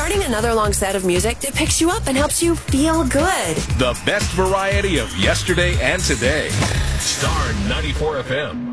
starting another long set of music that picks you up and helps you feel good. The best variety of yesterday and today. Star 94 FM.